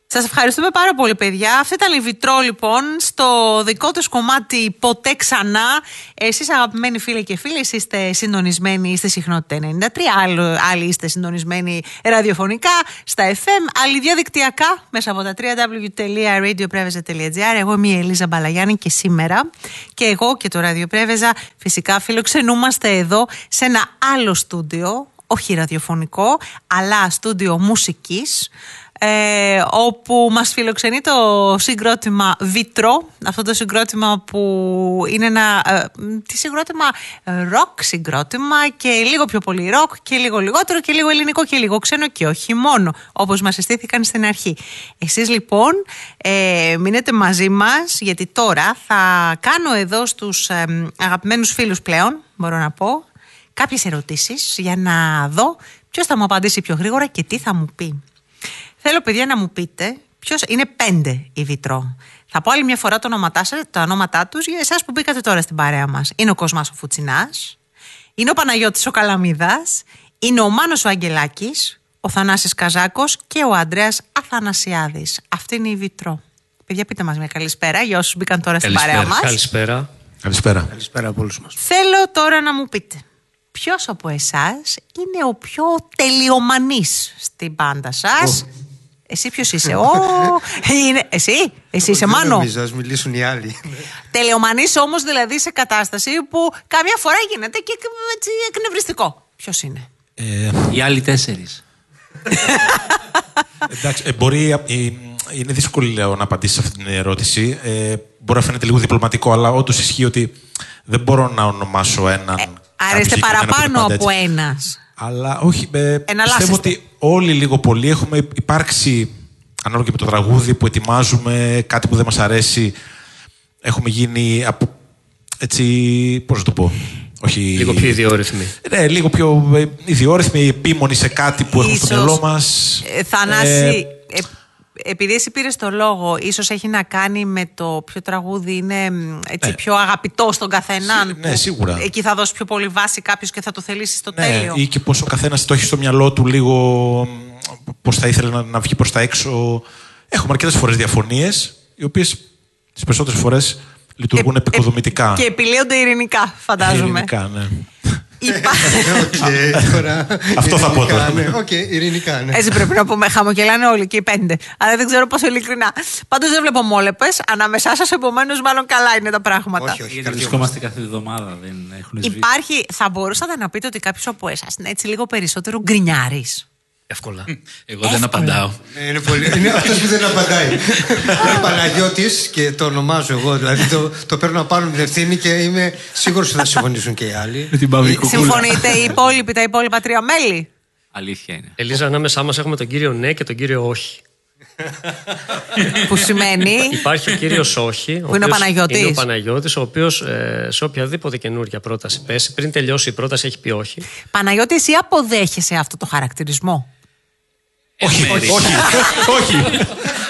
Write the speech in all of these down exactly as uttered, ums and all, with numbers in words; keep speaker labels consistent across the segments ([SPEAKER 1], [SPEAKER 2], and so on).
[SPEAKER 1] Σας ευχαριστούμε πάρα πολύ, παιδιά. Αυτή ήταν η Βιτρό, λοιπόν, στο δικό τους κομμάτι «Ποτέ ξανά». Εσείς, αγαπημένοι φίλοι και φίλες, είστε συντονισμένοι στη συχνότητα ενενήντα τρία. Άλλοι είστε συντονισμένοι ραδιοφωνικά στα εφ εμ, άλλοι διαδικτυακά μέσα από τα double-u double-u double-u τελεία radio preveza τελεία gr. Εγώ είμαι η Ελίζα Μπαλαγιάννη και σήμερα και εγώ και το Ράδιο Πρέβεζα φυσικά φιλοξενούμαστε εδώ σε ένα άλλο στούντιο, όχι ραδιοφωνικό, αλλά στούντιο μουσικής. Ε, όπου μας φιλοξενεί το συγκρότημα Βιτρό, αυτό το συγκρότημα που είναι ένα ε, τι συγκρότημα, ροκ συγκρότημα και λίγο πιο πολύ ροκ και λίγο λιγότερο και λίγο ελληνικό και λίγο ξένο και όχι μόνο, όπως μας αισθήθηκαν στην αρχή. Εσείς λοιπόν ε, μείνετε μαζί μας, γιατί τώρα θα κάνω εδώ στους ε, αγαπημένους φίλους πλέον, μπορώ να πω, κάποιες ερωτήσεις για να δω ποιος θα μου απαντήσει πιο γρήγορα και τι θα μου πει. Θέλω, παιδιά, να μου πείτε ποιος είναι. Πέντε η Βιτρό. Θα πω άλλη μια φορά το ονόματά σας, τα ονόματά τους για εσάς που μπήκατε τώρα στην παρέα μας. Είναι ο Κοσμάς ο Φουτσινάς, είναι ο Παναγιώτης ο Καλαμίδας, είναι ο Μάνος ο Αγγελάκης, ο Θανάσης Καζάκος και ο Ανδρέας Αθανασιάδης. Αυτή είναι η Βιτρό. Παιδιά, πείτε μας μια καλησπέρα για όσους μπήκαν τώρα στην παρέα μας.
[SPEAKER 2] Καλησπέρα.
[SPEAKER 3] Καλησπέρα.
[SPEAKER 2] Καλησπέρα από όλους μας.
[SPEAKER 1] Θέλω τώρα να μου πείτε ποιος από εσάς είναι ο πιο τελειομανής στην μπάντα σας. Oh. Εσύ ποιος είσαι? Ο... είναι... Εσύ, εσύ είσαι Μάνο.
[SPEAKER 2] Νομίζω, ας μιλήσουν οι άλλοι.
[SPEAKER 1] Τελειομανής όμως, δηλαδή σε κατάσταση που καμιά φορά γίνεται και έτσι εκνευριστικό. Ποιος είναι?
[SPEAKER 4] Ε, οι άλλοι τέσσερις.
[SPEAKER 3] Εντάξει, ε, μπορεί, ε, είναι δύσκολο, λέω, να απαντήσει σε αυτή την ερώτηση. Ε, μπορεί να φαίνεται λίγο διπλωματικό, αλλά όντως ισχύει ότι δεν μπορώ να ονομάσω έναν. Ε,
[SPEAKER 1] άρα είστε παραπάνω από ένας.
[SPEAKER 3] Αλλά όχι, ε, πιστεύω ότι όλοι λίγο πολύ έχουμε υπάρξει, ανάλογα και με το τραγούδι που ετοιμάζουμε, κάτι που δεν μας αρέσει, έχουμε γίνει από, έτσι, πώς να το πω, όχι...
[SPEAKER 2] Λίγο πιο ιδιόρυθμοι.
[SPEAKER 3] Ναι, λίγο πιο ιδιόρυθμοι, επίμονοι σε κάτι που έχουμε στο μυαλό μας.
[SPEAKER 1] Ε, Θανάση, ε, επειδή εσύ πήρες το λόγο, ίσως έχει να κάνει με το ποιο τραγούδι είναι έτσι, ναι, πιο αγαπητό στον καθέναν.
[SPEAKER 3] Ναι, σίγουρα.
[SPEAKER 1] Εκεί θα δώσει πιο πολύ βάση κάποιος και θα το θελήσει στο
[SPEAKER 3] ναι,
[SPEAKER 1] τέλειο.
[SPEAKER 3] Ή και πώς ο καθένας το έχει στο μυαλό του λίγο, πώς θα ήθελε να, να βγει προς τα έξω. Έχουμε αρκετές φορές διαφωνίες, οι οποίες τις περισσότερες φορές λειτουργούν ε, επικοδομητικά.
[SPEAKER 1] Και επιλύονται ειρηνικά, φαντάζομαι.
[SPEAKER 3] Ειρηνικά, ναι.
[SPEAKER 2] Αυτό
[SPEAKER 3] θα πω τώρα.
[SPEAKER 2] Οκ, ειρηνικά, ναι.
[SPEAKER 1] Έτσι πρέπει να πούμε. Χαμογελάνε όλοι και οι πέντε. Αλλά δεν ξέρω πόσο ειλικρινά. Πάντως δεν βλέπω μόλεπες. Ανάμεσά σας, επομένως, μάλλον καλά είναι τα πράγματα.
[SPEAKER 4] Όχι, όχι. Γιατί βρισκόμαστε κάθε εβδομάδα. Δεν έχουν σβήσει.
[SPEAKER 1] Υπάρχει, θα μπορούσατε να πείτε ότι κάποιος από εσάς είναι έτσι λίγο περισσότερο γκρινιάρης?
[SPEAKER 2] Εύκολα.
[SPEAKER 4] Εγώ Εύκολα. δεν απαντάω.
[SPEAKER 2] Είναι, πολύ... είναι αυτός που δεν απαντάει. Είναι Παναγιώτης και το ονομάζω εγώ. Δηλαδή το, το παίρνω να πάρω την ευθύνη και είμαι σίγουρος ότι θα συμφωνήσουν και οι άλλοι.
[SPEAKER 1] Συμφωνείτε οι υπόλοιποι, τα υπόλοιπα τρία μέλη?
[SPEAKER 4] Αλήθεια είναι.
[SPEAKER 2] Ελίζα, ανάμεσά μας έχουμε τον κύριο ναι και τον κύριο όχι.
[SPEAKER 1] Που σημαίνει?
[SPEAKER 2] Υπάρχει ο κύριος όχι.
[SPEAKER 1] Που είναι ο Παναγιώτης.
[SPEAKER 2] Είναι ο Παναγιώτης, ο οποίος ε, σε οποιαδήποτε καινούργια πρόταση πέσει, πριν τελειώσει η πρόταση, έχει πει όχι.
[SPEAKER 1] Παναγιώτη, εσύ αποδέχεσαι αυτό το χαρακτηρισμό?
[SPEAKER 4] Όχι,
[SPEAKER 2] όχι.
[SPEAKER 4] όχι.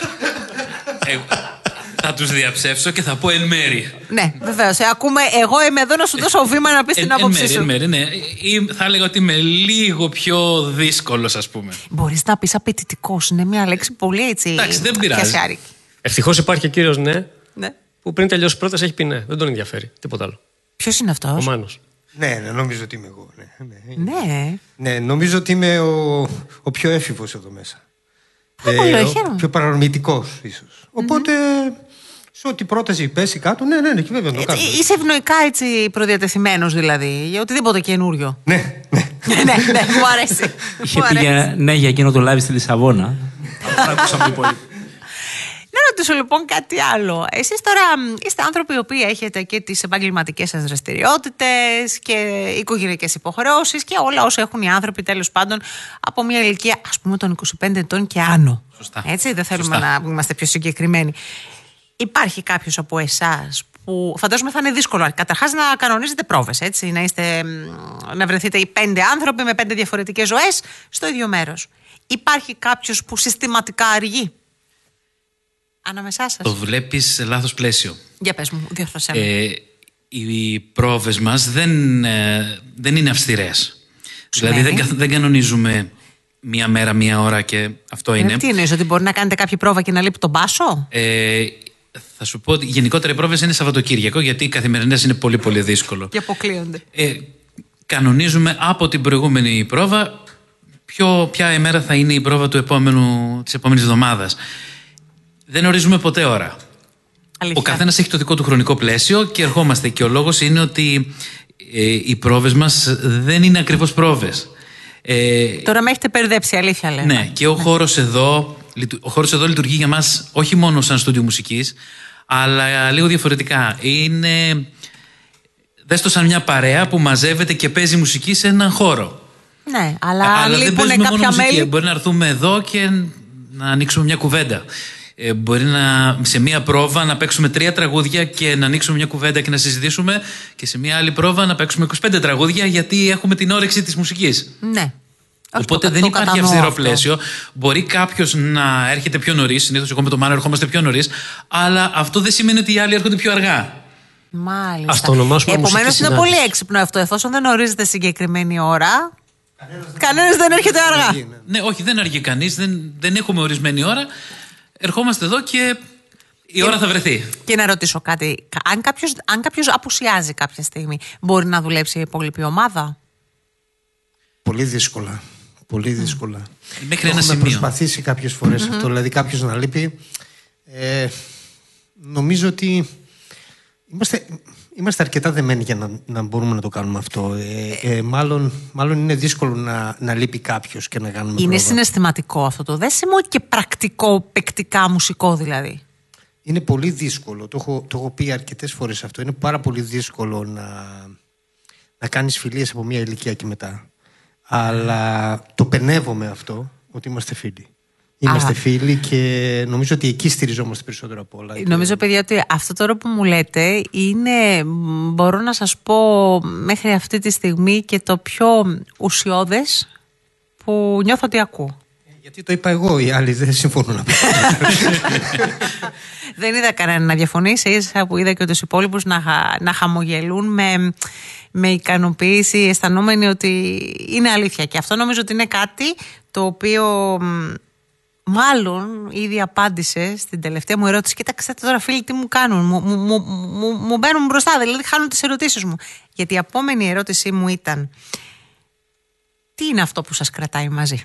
[SPEAKER 4] Θα τους διαψεύσω και θα πω εν μέρη.
[SPEAKER 1] Ναι, βεβαίως. Ε, ακούμε, εγώ είμαι εδώ να σου δώσω βήμα να πεις την άποψή σου.
[SPEAKER 4] Εν μέρη, ναι. Ή θα έλεγα ότι είμαι λίγο πιο δύσκολος, ας πούμε.
[SPEAKER 1] Μπορείς να πεις απαιτητικός. Είναι μια λέξη πολύ έτσι.
[SPEAKER 4] Εντάξει, δεν πειράζει.
[SPEAKER 2] Ευτυχώς υπάρχει ο κύριος ναι,
[SPEAKER 1] ναι,
[SPEAKER 2] που πριν τελειώσει η πρόταση έχει πει ναι. Δεν τον ενδιαφέρει. Τίποτα άλλο.
[SPEAKER 1] Ποιος είναι αυτός?
[SPEAKER 2] Ο Μάνος. Ναι, ναι, νομίζω ότι είμαι εγώ. Ναι,
[SPEAKER 1] ναι. ναι.
[SPEAKER 2] ναι νομίζω ότι είμαι ο, ο πιο έφηβος εδώ μέσα.
[SPEAKER 1] Ε,
[SPEAKER 2] ο, ο πιο παρορμητικός ίσως. Οπότε. Mm-hmm. Σε ό,τι πρόταση πέσει κάτω, ναι, ναι, ναι, και βέβαια το κάνω.
[SPEAKER 1] Είσαι ευνοϊκά έτσι προδιατεθειμένος δηλαδή, για οτιδήποτε καινούριο.
[SPEAKER 2] Ναι, ναι.
[SPEAKER 1] ναι, ναι, μου αρέσει.
[SPEAKER 4] Είχε πει για, ναι, για εκείνο το live στη Λισαβόνα.
[SPEAKER 1] Να ρωτήσω λοιπόν κάτι άλλο. Εσείς τώρα είστε άνθρωποι οι οποίοι έχετε και τις επαγγελματικές σας δραστηριότητες και οικογενειακές υποχρεώσεις και όλα όσα έχουν οι άνθρωποι τέλος πάντων από μια ηλικία ας πούμε των είκοσι πέντε ετών και άνω.
[SPEAKER 4] Σωστά.
[SPEAKER 1] Έτσι, δεν θέλουμε
[SPEAKER 4] Σωστά.
[SPEAKER 1] να είμαστε πιο συγκεκριμένοι. Υπάρχει κάποιος από εσάς που φαντάζομαι θα είναι δύσκολο καταρχάς να κανονίζετε πρόβες, έτσι, να, είστε, να βρεθείτε οι πέντε άνθρωποι με πέντε διαφορετικές ζωές στο ίδιο μέρος. Υπάρχει κάποιος που συστηματικά αργεί ανάμεσά σας?
[SPEAKER 4] Το βλέπεις σε λάθος πλαίσιο.
[SPEAKER 1] Για πες μου, διορθώσέ με.
[SPEAKER 4] Ε, οι πρόβες μας δεν, ε, δεν είναι αυστηρές. Δηλαδή δεν, δεν κανονίζουμε μία μέρα, μία ώρα και αυτό είναι.
[SPEAKER 1] Ε, τι εννοείς, ότι μπορεί να κάνετε κάποια πρόβα και να λείπει τον μπάσο?
[SPEAKER 4] Ε, θα σου πω ότι γενικότερα οι πρόβες είναι Σαββατοκύριακο, γιατί οι καθημερινές είναι πολύ πολύ δύσκολο.
[SPEAKER 1] Και αποκλείονται.
[SPEAKER 4] Ε, κανονίζουμε από την προηγούμενη πρόβα ποιο, ποια ημέρα θα είναι η πρόβα του επόμενου, της επόμενης εβδομάδας. Δεν ορίζουμε ποτέ ώρα.
[SPEAKER 1] Αλήθεια.
[SPEAKER 4] Ο καθένας έχει το δικό του χρονικό πλαίσιο και ερχόμαστε. Και ο λόγος είναι ότι ε, οι πρόβες μας δεν είναι ακριβώς πρόβες. Ε,
[SPEAKER 1] Τώρα με έχετε περδέψει, αλήθεια λέμε.
[SPEAKER 4] Ναι, και ο, ναι. χώρος εδώ, ο χώρος εδώ λειτουργεί για μας όχι μόνο σαν στούντιο μουσικής, αλλά λίγο διαφορετικά. Είναι, δες το σαν μια παρέα που μαζεύεται και παίζει μουσική σε έναν χώρο.
[SPEAKER 1] Ναι, αλλά,
[SPEAKER 4] αλλά
[SPEAKER 1] αν
[SPEAKER 4] δεν
[SPEAKER 1] λείπουν
[SPEAKER 4] παίζουμε
[SPEAKER 1] κάποια
[SPEAKER 4] μόνο μουσική.
[SPEAKER 1] μέλη...
[SPEAKER 4] Μπορεί να έρθουμε εδώ και να ανοίξουμε μια κουβέντα. Ε, μπορεί να, σε μία πρόβα να παίξουμε τρία τραγούδια και να ανοίξουμε μια κουβέντα και να συζητήσουμε, και σε μία άλλη πρόβα να παίξουμε είκοσι πέντε τραγούδια, γιατί έχουμε την όρεξη της μουσικής.
[SPEAKER 1] Ναι.
[SPEAKER 4] Οπότε
[SPEAKER 1] το,
[SPEAKER 4] δεν
[SPEAKER 1] το
[SPEAKER 4] υπάρχει αυστηρό πλαίσιο. Μπορεί κάποιος να έρχεται πιο νωρίς, συνήθως εγώ με το Μάνο ερχόμαστε πιο νωρίς, αλλά αυτό δεν σημαίνει ότι οι άλλοι έρχονται πιο αργά.
[SPEAKER 1] Μάλιστα.
[SPEAKER 5] Ας το ονομάσουμε μουσική
[SPEAKER 1] Επομένως είναι
[SPEAKER 5] συνάντηση.
[SPEAKER 1] πολύ έξυπνο αυτό. Εφόσον δεν ορίζεται συγκεκριμένη ώρα, κανένας δεν έρχεται αργά.
[SPEAKER 4] Ναι, όχι, δεν αργεί κανείς, δεν, δεν έχουμε ορισμένη ώρα. Ερχόμαστε εδώ και η ώρα θα βρεθεί.
[SPEAKER 1] Και να ρωτήσω κάτι. Αν κάποιος, αν κάποιος απουσιάζει κάποια στιγμή, μπορεί να δουλέψει η υπόλοιπη ομάδα?
[SPEAKER 2] Πολύ δύσκολα. Πολύ δύσκολα.
[SPEAKER 4] Μέχρι ένα
[SPEAKER 2] Έχουμε
[SPEAKER 4] σημείο.
[SPEAKER 2] προσπαθήσει κάποιες φορές
[SPEAKER 1] Mm-hmm.
[SPEAKER 2] αυτό, δηλαδή κάποιος να λείπει. Ε, νομίζω ότι είμαστε, είμαστε αρκετά δεμένοι για να, να μπορούμε να το κάνουμε αυτό. Ε, ε, μάλλον, μάλλον είναι δύσκολο να, να λείπει κάποιος και να κάνουμε
[SPEAKER 1] Είναι
[SPEAKER 2] πρόβα.
[SPEAKER 1] συναισθηματικό αυτό το δέσιμο και πρακτικό, παικτικά, μουσικό δηλαδή?
[SPEAKER 2] Είναι πολύ δύσκολο. Το έχω, το έχω πει αρκετές φορές αυτό. Είναι πάρα πολύ δύσκολο να, να κάνεις φιλίες από μια ηλικία και μετά. Αλλά το πενεύομαι αυτό, ότι είμαστε φίλοι. Είμαστε
[SPEAKER 1] Α.
[SPEAKER 2] φίλοι και νομίζω ότι εκεί στηριζόμαστε περισσότερο από όλα.
[SPEAKER 1] Νομίζω, παιδιά, ότι αυτό τώρα που μου λέτε είναι, μπορώ να σας πω μέχρι αυτή τη στιγμή, και το πιο ουσιώδες που νιώθω ότι ακούω.
[SPEAKER 2] Γιατί το είπα εγώ, οι άλλοι δεν συμφωνούν.
[SPEAKER 1] Δεν είδα κανένα να διαφωνήσει, ίσα που είδα και τους υπόλοιπους να, να χαμογελούν με, με ικανοποίηση, αισθανόμενοι ότι είναι αλήθεια. Και αυτό νομίζω ότι είναι κάτι το οποίο μάλλον ήδη απάντησε στην τελευταία μου ερώτηση. Κοίταξτε τώρα, φίλοι, τι μου κάνουν. Μου, μου, μου, μου, μου μπαίνουν μπροστά, δηλαδή χάνουν τις ερωτήσεις μου. Γιατί η επόμενη ερώτησή μου ήταν: τι είναι αυτό που σας κρατάει μαζί?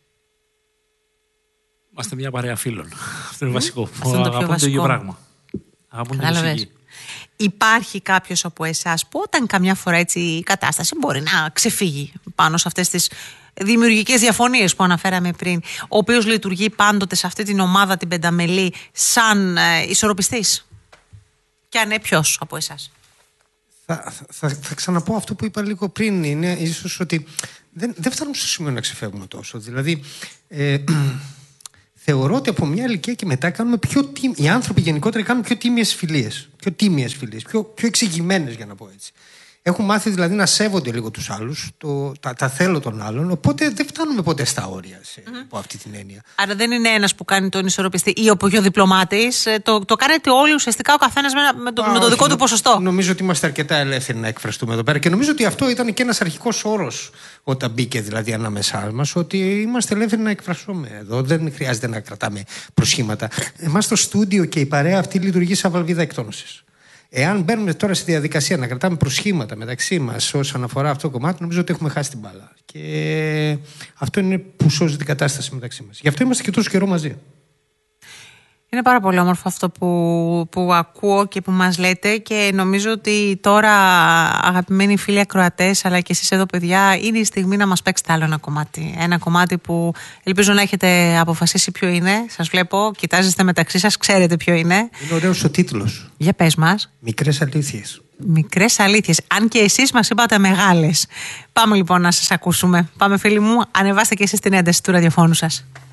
[SPEAKER 5] Είμαστε μια παρέα φίλων. Αυτό είναι βασικό.
[SPEAKER 1] Αυτό είναι το πιο
[SPEAKER 5] Αγαπούν το ίδιο
[SPEAKER 1] βασικό.
[SPEAKER 5] πράγμα. Αγαπούν τη μουσική.
[SPEAKER 1] Υπάρχει κάποιος από εσάς που όταν καμιά φορά έτσι η κατάσταση μπορεί να ξεφύγει πάνω σε αυτές τις δημιουργικές διαφωνίες που αναφέραμε πριν, ο οποίος λειτουργεί πάντοτε σε αυτή την ομάδα την πενταμελή σαν ε, ισορροπιστής? Και αν ναι, ποιος από εσάς?
[SPEAKER 2] θα, θα, θα ξαναπώ αυτό που είπα λίγο πριν. Είναι ίσως ότι δεν, δεν φτάνουμε στο σημείο να ξεφεύγουμε τόσο. Δηλαδή, ε, θεωρώ ότι από μια ηλικία και μετά κάνουμε πιο τί... οι άνθρωποι γενικότερα κάνουν πιο τίμιες φιλίες. Πιο τίμιες φιλίες, πιο, πιο εξηγημένες, για να πω έτσι. Έχουν μάθει δηλαδή να σέβονται λίγο τους άλλους, το, τα, τα θέλω των άλλων, οπότε δεν φτάνουμε ποτέ στα όρια σε, mm-hmm. από αυτή την έννοια.
[SPEAKER 1] Άρα δεν είναι ένας που κάνει τον ισορροπιστή ή ο πιο διπλωμάτης, το, το κάνετε όλοι ουσιαστικά ο καθένας με, με, το, Α, με το δικό όχι, του ποσοστό.
[SPEAKER 2] Νομίζω ότι είμαστε αρκετά ελεύθεροι να εκφραστούμε εδώ πέρα και νομίζω ότι αυτό ήταν και ένας αρχικός όρος όταν μπήκε δηλαδή ανάμεσά μας, ότι είμαστε ελεύθεροι να εκφραστούμε εδώ, δεν χρειάζεται να κρατάμε προσχήματα. Εμάς το στούντιο και η παρέα αυτή λειτουργεί σαν βαλβίδα εκτόνωσης. Εάν μπαίνουμε τώρα στη διαδικασία να κρατάμε προσχήματα μεταξύ μας όσον αφορά αυτό το κομμάτι, νομίζω ότι έχουμε χάσει την μπάλα. Και αυτό είναι που σώζει την κατάσταση μεταξύ μας. Γι' αυτό είμαστε και τόσο καιρό μαζί.
[SPEAKER 1] Είναι πάρα πολύ όμορφο αυτό που, που ακούω και που μας λέτε, και νομίζω ότι τώρα, αγαπημένοι φίλοι ακροατές, αλλά και εσείς εδώ, παιδιά, είναι η στιγμή να μας παίξετε άλλο ένα κομμάτι. Ένα κομμάτι που ελπίζω να έχετε αποφασίσει ποιο είναι. Σας βλέπω, κοιτάζεστε μεταξύ σας, ξέρετε ποιο είναι.
[SPEAKER 2] Είναι ωραίος ο τίτλος.
[SPEAKER 1] Για πες μας.
[SPEAKER 2] Μικρές αλήθειες.
[SPEAKER 1] Μικρές αλήθειες. Αν και εσείς μας είπατε μεγάλες. Πάμε λοιπόν να σας ακούσουμε. Πάμε, φίλοι μου, ανεβάστε και εσείς την ένταση του ραδιοφώνου σας.